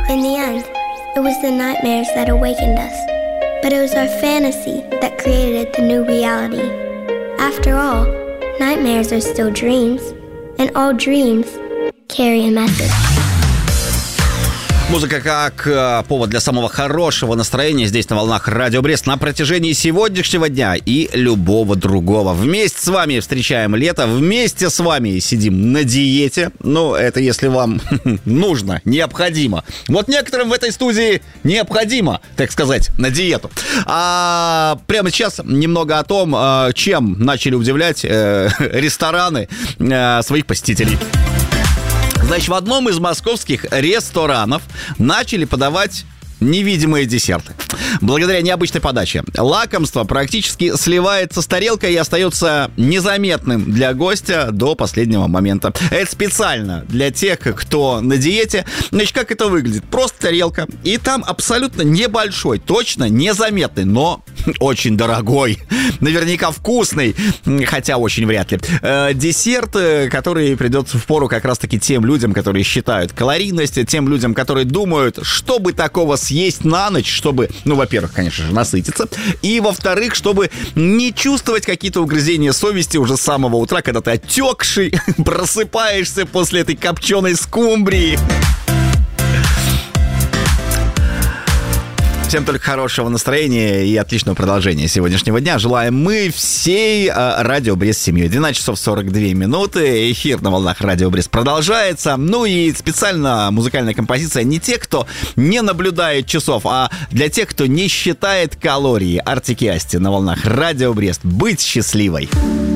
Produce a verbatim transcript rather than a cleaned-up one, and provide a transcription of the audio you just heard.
In the end, it was the nightmares that awakened us. But it was our fantasy that created the new reality. After all, nightmares are still dreams, and all dreams carry a message. Музыка как э, повод для самого хорошего настроения здесь на волнах Радио Брест на протяжении сегодняшнего дня и любого другого. Вместе с вами встречаем лето, вместе с вами сидим на диете. Ну, это если вам нужно, необходимо. Вот некоторым в этой студии необходимо, так сказать, на диету. А прямо сейчас немного о том, чем начали удивлять э, рестораны э, своих посетителей. Значит, в одном из московских ресторанов начали подавать невидимые десерты. Благодаря необычной подаче лакомство практически сливается с тарелкой и остается незаметным для гостя до последнего момента. Это специально для тех, кто на диете. Значит, как это выглядит? Просто тарелка, и там абсолютно небольшой, точно незаметный, но очень дорогой, наверняка вкусный, хотя очень вряд ли, э, десерт, который придется впору как раз-таки тем людям, которые считают калорийность, тем людям, которые думают, что бы такого съесть на ночь, чтобы, ну, во-первых, конечно же, насытиться, и, во-вторых, чтобы не чувствовать какие-то угрызения совести уже с самого утра, когда ты отекший, просыпаешься после этой копченой скумбрии. Всем только хорошего настроения и отличного продолжения сегодняшнего дня желаем мы всей э, Радио Брест семьей. двенадцать часов сорок две минуты. Эфир на волнах Радио Брест продолжается. Ну и специально музыкальная композиция не те, кто не наблюдает часов, а для тех, кто не считает калории. Артик и Асти на волнах Радио Брест. Быть счастливой.